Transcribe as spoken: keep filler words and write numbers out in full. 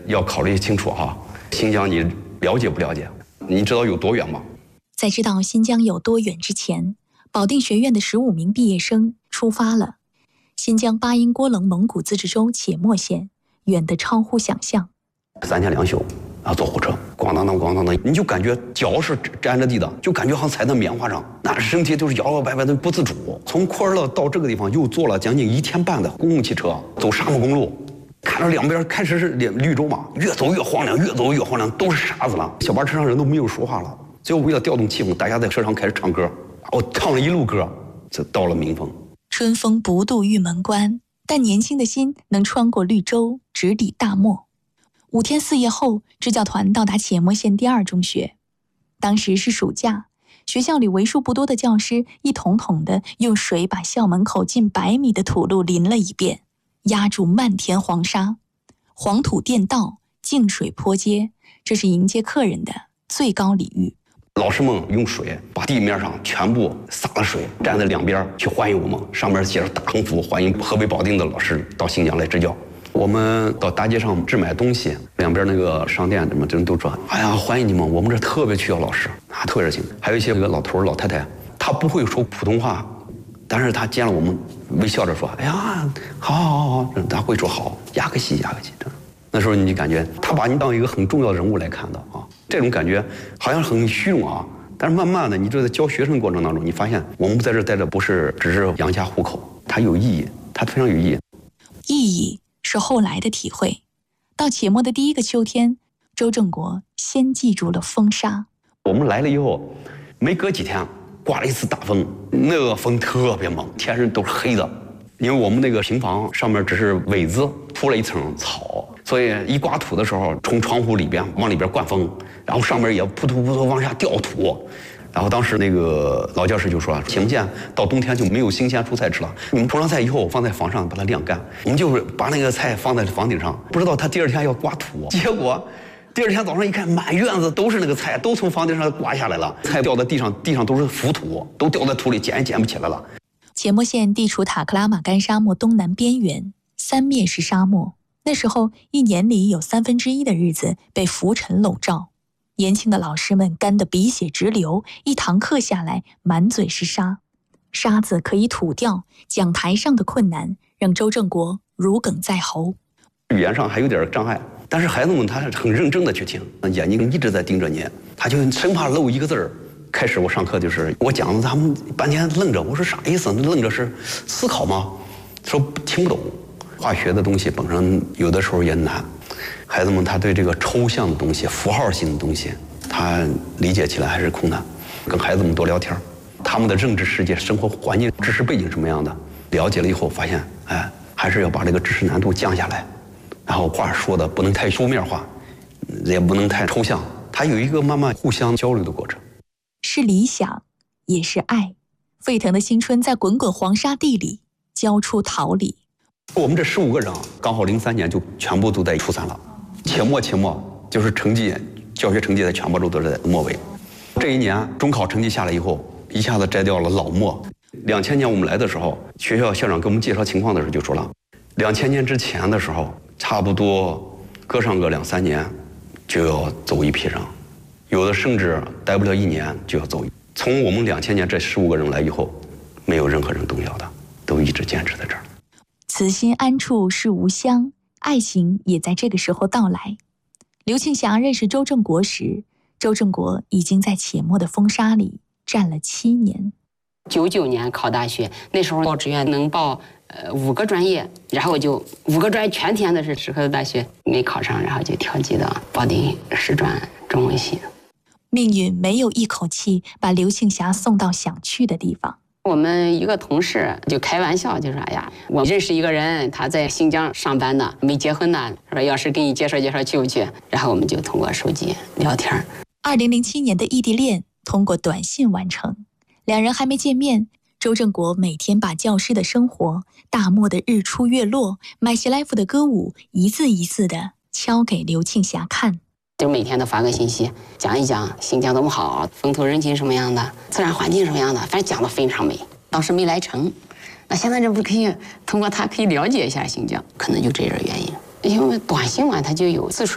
要考虑清楚哈。新疆你了解不了解？你知道有多远吗？ 在知道新疆有多远之前，保定学院的十五名毕业生出发了。新疆巴音郭楞蒙古自治州且末县，远得超乎想象。 三天两宿，然后坐火车，咣当当咣当当，你就感觉脚是沾着地的，就感觉好像踩在棉花上，那身体都是摇摇摆摆的不自主。从库尔勒到这个地方又坐了将近一天半的公共汽车，走沙漠公路，看着两边开始是绿洲嘛，越走越荒凉，越走越荒凉，都是沙子了。小巴车上人都没有说话了，最后为了调动气氛，大家在车上开始唱歌，我唱了一路歌，就到了民丰。 春风不度玉门关，但年轻的心能穿过绿洲，直抵大漠。五天四夜后，支教团到达且末县第二中学。当时是暑假，学校里为数不多的教师一桶桶的用水把校门口近百米的土路淋了一遍，压住漫天黄沙。黄土垫道，净水坡街，这是迎接客人的最高礼遇。 老师们用水把地面上全部洒了水，站在两边去欢迎我们，上面写着大横幅，欢迎河北保定的老师到新疆来支教。我们到大街上置买东西，两边那个商店什么人都说：“哎呀，欢迎你们！我们这特别需要老师啊，特别热情。”还有一些个老头老太太，他不会说普通话，但是他见了我们，微笑着说：“哎呀，好好好好。”他会说好，压个西压个西。那时候你感觉他把你当一个很重要的人物来看到啊，这种感觉好像很虚荣啊。但是慢慢的，你就在教学生的过程当中，你发现我们在这待着不是只是养家糊口，它有意义，它非常有意义。 意义是后来的体会。到且末的第一个秋天，周正国先记住了风沙。 我们来了以后，没隔几天，刮了一次大风，那个风特别猛，天上都是黑的。因为我们那个平房上面只是苇子铺了一层草，所以一刮土的时候，从窗户里边往里边灌风，然后上面也扑突扑突往下掉土。然后当时那个老教师就说：“行不见到冬天就没有新鲜蔬菜吃了，你们铺上菜以后放在房上把它晾干。”我们就是把那个菜放在房顶上，不知道他第二天要刮土，结果第二天早上一看，满院子都是那个菜，都从房顶上刮下来了，菜掉在地上，地上都是浮土，都掉在土里，捡也捡不起来了。 且末县地处塔克拉玛干沙漠东南边缘，三面是沙漠。那时候一年里有三分之一的日子被浮尘笼罩，年轻的老师们干得鼻血直流，一堂课下来满嘴是沙，沙子可以吐掉，讲台上的困难让周正国如鲠在喉。 语言上还有点障碍，但是孩子们他是很认真的去听，眼睛一直在盯着你，他就生怕漏一个字儿。开始我上课就是我讲的，他们半天愣着，我说啥意思？愣着是思考吗？说听不懂。化学的东西本身有的时候也难，孩子们他对这个抽象的东西、符号性的东西，他理解起来还是困难。跟孩子们多聊天，他们的认知世界、生活环境、知识背景什么样的，了解了以后发现，哎，还是要把这个知识难度降下来，然后话说的不能太书面化，也不能太抽象，它有一个慢慢互相交流的过程。 是理想，也是爱。沸腾的青春在滚滚黄沙地里交出桃李。 我们这十五个人啊，刚好零三年就全部都在初三了，且末且末就是成绩，教学成绩在全国都是在末尾。这一年中考成绩下来以后，一下子摘掉了老末。两千年我们来的时候，学校校长给我们介绍情况的时候就说了，两千年之前的时候，差不多隔上个两三年就要走一批人。有的甚至待不了一年就要走。从我们两千年这十五个人来以后，没有任何人动摇的，都一直坚持在这儿。 此心安处是吾乡，爱情也在这个时候到来。刘庆霞认识周正国时，周正国已经在且末的风沙里站了七年。 九九年考大学，那时候报志愿能报呃五个专业，然后就五个专业全填的是适合的大学，没考上，然后就调剂到保定师专中文系。 命运没有一口气把刘庆霞送到想去的地方。 我们一个同事就开玩笑，就说：“哎呀，我认识一个人，他在新疆上班呢，没结婚呢，说要是给你介绍介绍，去不去？”然后我们就通过手机聊天。 二零零七年的异地恋通过短信完成，两人还没见面，周正国每天把教师的生活、大漠的日出月落、麦西来夫的歌舞一字一字地敲给刘庆霞看。 就每天都发个信息，讲一讲新疆多么好，风土人情什么样的，自然环境什么样的，反正讲得非常美。当时没来成，那现在这不可以通过他可以了解一下新疆，可能就这点原因。因为短信嘛，它就有字数